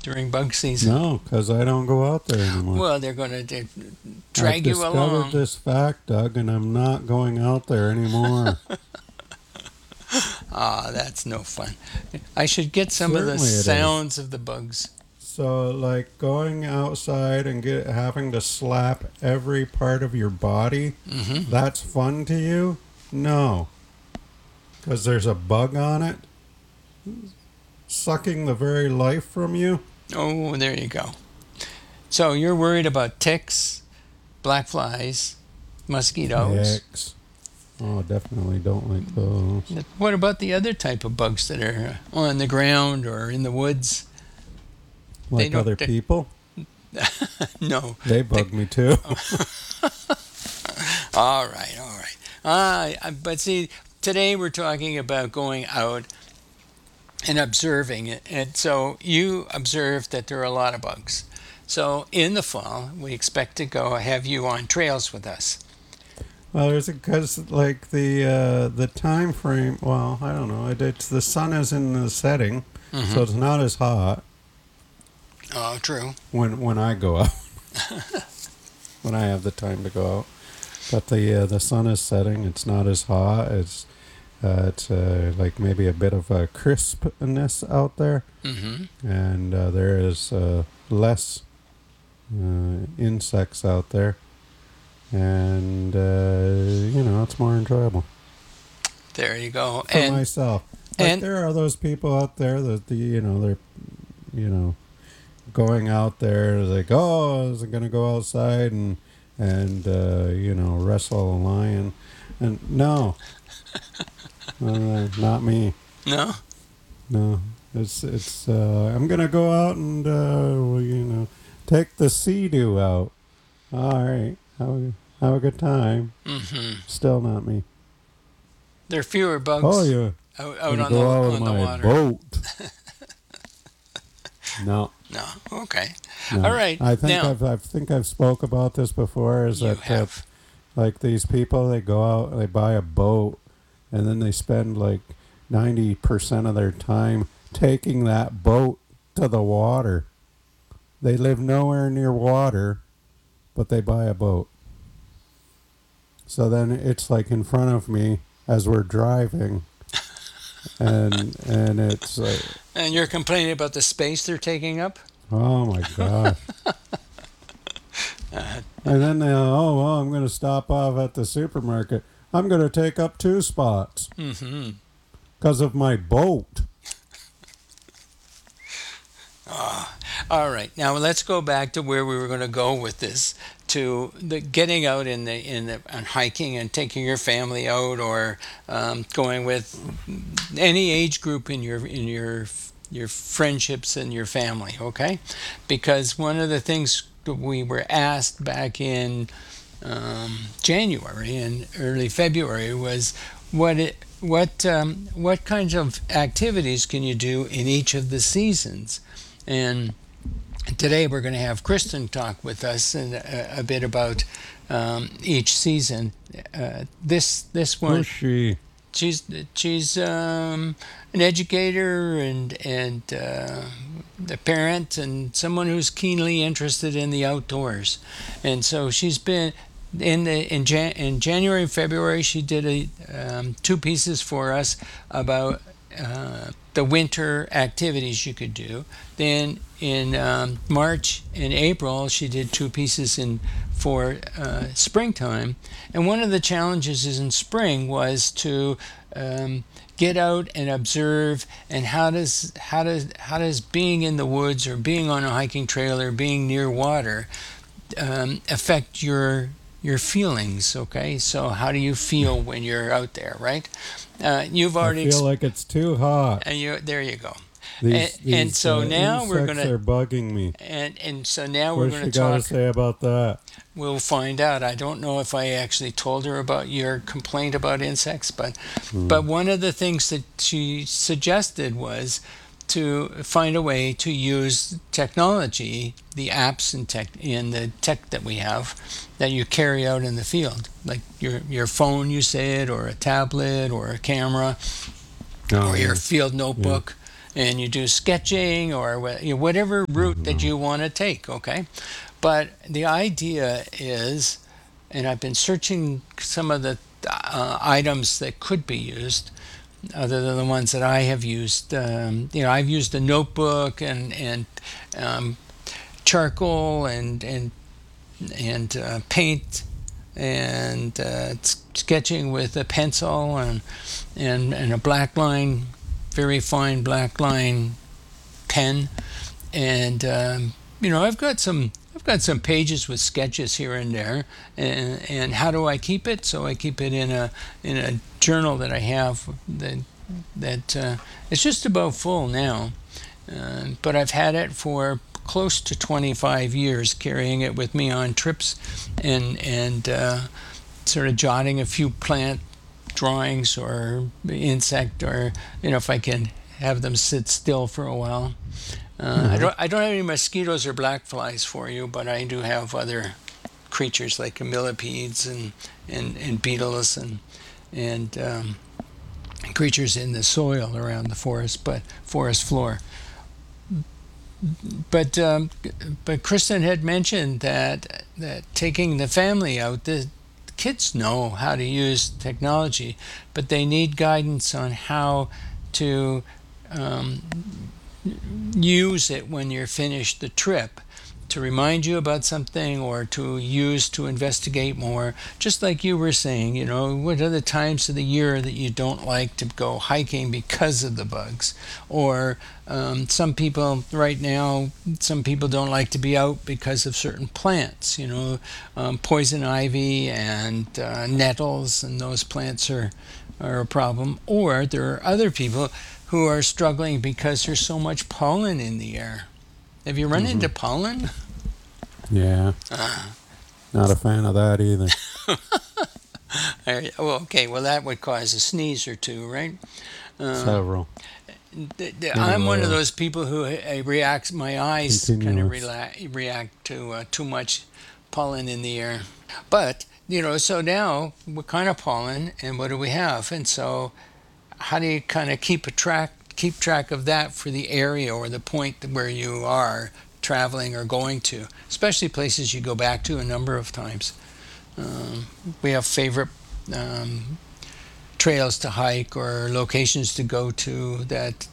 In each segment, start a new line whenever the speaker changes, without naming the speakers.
during bug season?
No, because I don't go out there anymore.
Well, they're going to
I've
drag you
discovered
along.
this fact, Doug, and I'm not going out there anymore.
Ah, that's no fun. I should get some of the
Certainly it is.
sounds of the bugs.
So, like going outside and having to slap every part of your body,
Hmm.
that's fun to you? No, because there's a bug on it, sucking the very life from you.
Oh, there you go. So you're worried about ticks, black flies, mosquitoes.
Ticks. Oh, definitely don't like those.
What about the other type of bugs that are on the ground or in the woods? They
Like
don't.
other people,
No.
they
The-
bug me too.
all right, all right. But see, today we're talking about going out and observing it. And so you observed that there are a lot of bugs. So in the fall, we expect to go have you on trails with us.
Well, there's because like the time frame. Well, I don't know. It's the sun is in the setting, so
Hmm.
it's not as hot
Oh, true.
when I go out. When I have the time to go out, but the sun is setting. It's not as hot. It's like maybe a bit of a crispness out there,
Hmm.
and there is less insects out there, and it's more enjoyable
There you go.
for myself. Like
And
there are those people out there that they're you know going out there like, oh, I was gonna go outside and wrestle a lion, and no, not me.
no.
No, it's I'm gonna go out and take the sea-doo out. All right, have a good time.
Hmm.
Still not me.
There are fewer
Oh,
bugs
you're
out
gonna
on the
go out with
on the
my
water.
boat? No,
No. Okay. All
no.
right.
I
Now
think I've spoke about this before. Is
you
that
have.
like these people, they go out, they buy a boat, and then they spend like 90% of their time taking that boat to the water. They live nowhere near water, but they buy a boat. So then it's like in front of me as we're driving, and it's like,
And you're complaining about the space they're taking up?
oh my gosh.
Uh,
And then oh well, I'm going to stop off at the supermarket. I'm going to take up 2 spots
hmm.
because of my boat.
All right. Now let's go back to where we were going to go with this, to the getting out in the and hiking and taking your family out, or going with any age group in your friendships and your family. Okay, because one of the things that we were asked back in January and early February was what kinds of activities can you do in each of the seasons, and today we're going to have Kristen talk with us a bit about each season. This one,
Who's she?
she's an educator and a parent and someone who's keenly interested in the outdoors, and so she's been in January and February. She did 2 pieces for us about the winter activities you could do. Then in March and April, she did 2 pieces for springtime. And one of the challenges is in spring was to get out and observe. And how does being in the woods or being on a hiking trail or being near water affect your feelings? Okay, so how do you feel when you're out there, right? You've
I
already
feel like it's too hot.
there you go.
These
And
these
so now we're
insects
gonna
are bugging me.
and so now we're
What's
going
she
to
got to
talk.
say about that?
We'll find out. I don't know if I actually told her about your complaint about insects, but
Hmm.
one of the things that she suggested was to find a way to use technology, the apps and tech in the tech that we have that you carry out in the field, like your phone, you said, or a tablet or a camera
Oh
or your
yeah,
field
yeah.
notebook, and you do sketching or whatever route that you want to take, okay? But the idea is, and I've been searching some of the items that could be used other than the ones that I have used. I've used a notebook and charcoal and paint and sketching with a pencil and a black line, very fine black line pen, and I've got some pages with sketches here and there, and how do I keep it? So I keep it in a journal that I have that it's just about full now, but I've had it for close to 25 years, carrying it with me on trips and sort of jotting a few plant drawings or insect, or if I can have them sit still for a while. I don't have any mosquitoes or black flies for you, but I do have other creatures like millipedes and beetles and creatures in the soil around the forest floor. But Kristen had mentioned that taking the family out, the kids know how to use technology, but they need guidance on how to use it when you're finished the trip, to remind you about something or to use to investigate more. Just like you were saying, what are the times of the year that you don't like to go hiking because of the bugs? Or some people right now, some people don't like to be out because of certain plants, poison ivy and nettles, and those plants are a problem. Or there are other people who are struggling because there's so much pollen in the air. Have you run into pollen?
Yeah. Not a fan of that either.
Okay, well, that would cause a sneeze or two, right?
Several.
I'm one of those people who reacts, my eyes kind of react to too much pollen in the air. But, so now, what kind of pollen and what do we have? And so how do you kind of keep track of that for the area or the point where you are traveling or going to, especially places you go back to a number of times? We have favorite trails to hike or locations to go to that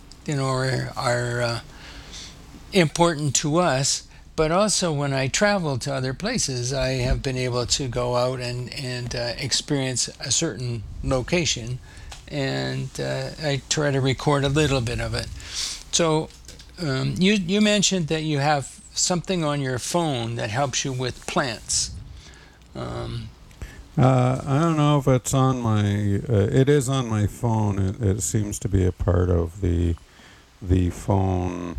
are important to us. But also, when I travel to other places, I have been able to go out and experience a certain location, and I try to record a little bit of it. So you mentioned that you have something on your phone that helps you with plants.
I don't know if it's on my. It is on my phone. It seems to be a part of the phone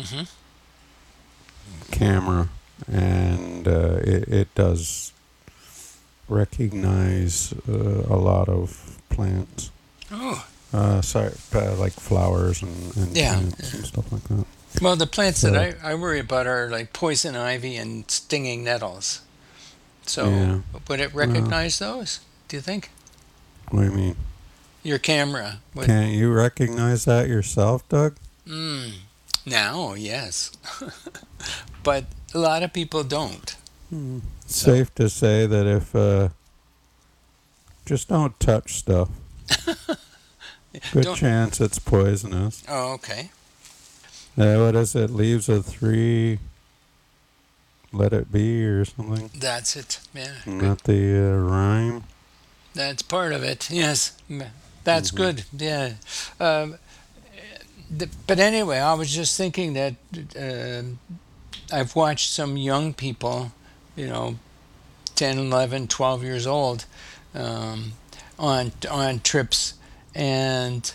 camera, and it does recognize a lot of plants.
Oh.
Like flowers and plants and stuff like that.
Well, the plants that I worry about are like poison ivy and stinging nettles. So would it recognize those, do you think?
What do you mean?
Your camera.
Can't you recognize that yourself, Doug?
Now, yes. But a lot of people don't.
Safe to say that if just don't touch stuff. Good chance it's poisonous.
Oh, okay.
What is it? Leaves of 3, let it be, or something?
That's it, yeah.
Not the rhyme?
That's part of it, yes. That's good, yeah. But anyway, I was just thinking that I've watched some young people, 10, 11, 12 years old, on trips, and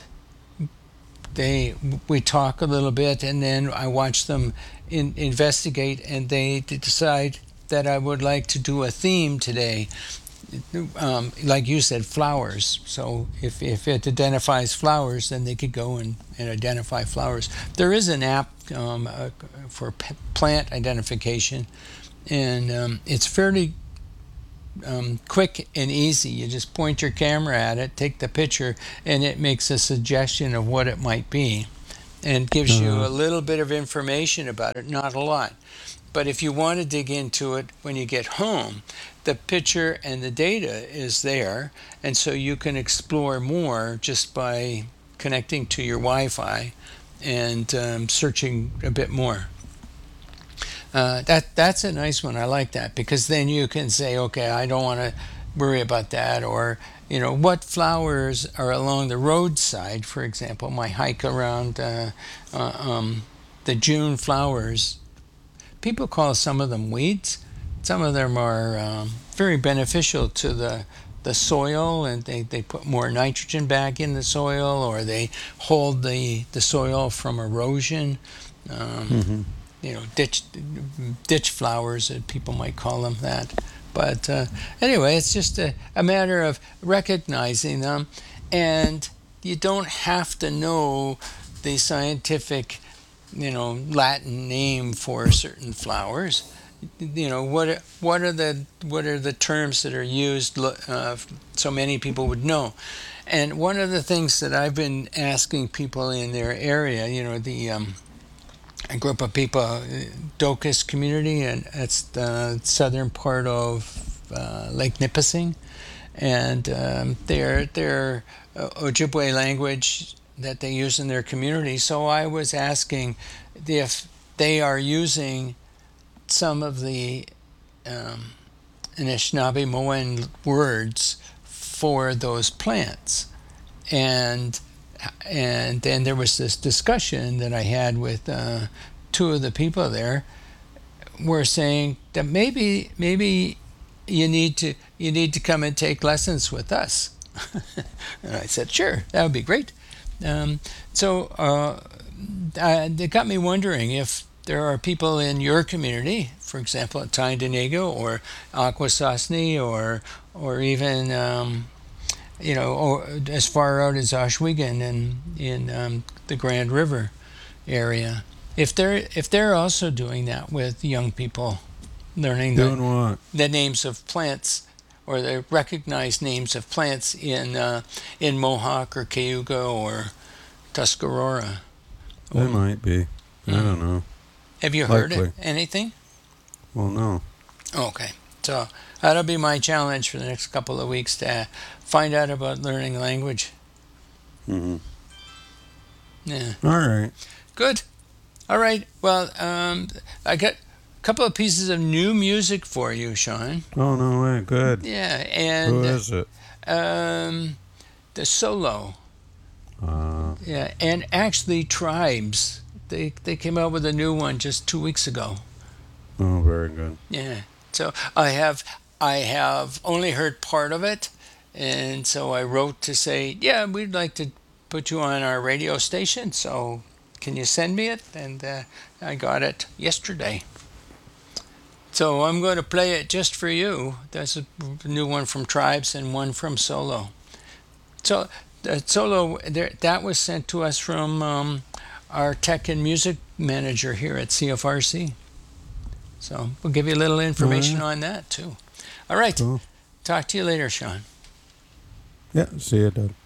we talk a little bit, and then I watch them investigate, and they decide that I would like to do a theme today. Like you said, flowers. So if it identifies flowers, then they could go and identify flowers. There is an app for plant identification, and it's fairly quick and easy. You just point your camera at it, take the picture, and it makes a suggestion of what it might be. and gives you a little bit of information about it, not a lot. But if you want to dig into it when you get home, the picture and the data is there, and so you can explore more just by connecting to your Wi-Fi and searching a bit more. That's a nice one. I like that, because then you can say, okay, I don't want to worry about that, or what flowers are along the roadside. For example, my hike around the June flowers. People call some of them weeds. Some of them are very beneficial to the soil, and they put more nitrogen back in the soil, or they hold the soil from erosion. Ditch flowers, people might call them that. But anyway, it's just a matter of recognizing them, and you don't have to know the scientific, Latin name for certain flowers. What are the terms that are used, so many people would know. And one of the things that I've been asking people in their area, a group of people, Docus community, and it's the southern part of Lake Nipissing, and their Ojibwe language that they use in their community. So I was asking if they are using some of the Anishinaabe-Moan words for those plants, and then there was this discussion that I had with two of the people there. Were saying that maybe you need to come and take lessons with us. And I said, sure, that would be great. So it got me wondering if there are people in your community, for example, at Tyndonega or Akwesasne, or even or as far out as Ohsweken and in the Grand River area. If they're also doing that with young people, learning the names of plants, or the recognized names of plants in Mohawk or Cayuga or Tuscarora.
They might be. I don't know.
Have you heard anything?
Well, no.
Okay. So that'll be my challenge for the next couple of weeks, to find out about learning language.
Mm-hmm.
Yeah.
All right.
Good. All right. Well, I got a couple of pieces of new music for you, Sean.
Oh, no way. Good.
Yeah. And
who is it?
The Solo. Yeah. And actually, Tribes. They came out with a new one just 2 weeks ago.
Oh, very good.
Yeah. So I have only heard part of it, and so I wrote to say, yeah, we'd like to put you on our radio station. So can you send me it? And I got it yesterday. So I'm going to play it just for you. There's a new one from Tribes and one from Solo. So the Solo, that was sent to us from our tech and music manager here at CFRC. So we'll give you a little information on that too. All right. Cool. Talk to you later, Sean.
Yeah, see you, Doug.